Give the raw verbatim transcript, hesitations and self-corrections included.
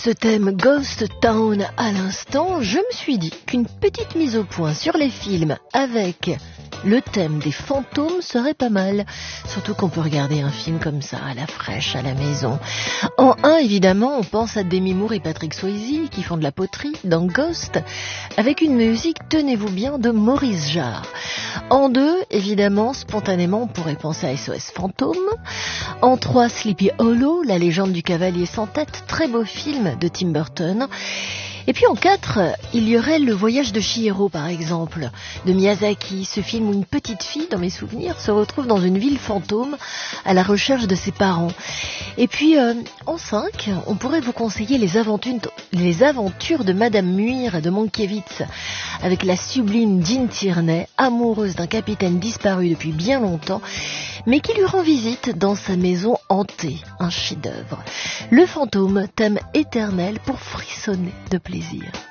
Ce thème Ghost Town à l'instant, je me suis dit qu'une petite mise au point sur les films avec le thème des fantômes serait pas mal. Surtout qu'on peut regarder un film comme ça, à la fraîche, à la maison. En un, évidemment, on pense à Demi Moore et Patrick Swayze qui font de la poterie dans Ghost, avec une musique, tenez-vous bien, de Maurice Jarre. En deux, évidemment, spontanément, on pourrait penser à S O S Fantôme. En trois, Sleepy Hollow, la légende du cavalier sans tête, très beau film de Tim Burton. Et puis en quatre, il y aurait Le voyage de Chihiro, par exemple, de Miyazaki, ce film où une petite fille, dans mes souvenirs, se retrouve dans une ville fantôme à la recherche de ses parents. Et puis euh, en cinq, on pourrait vous conseiller les aventures, les aventures de Madame Muir de Mankiewicz, avec la sublime Jean Tierney, amoureuse d'un capitaine disparu depuis bien longtemps, mais qui lui rend visite dans sa maison hantée, un chef-d'œuvre. Le fantôme, thème éternel pour frissonner de plaisir.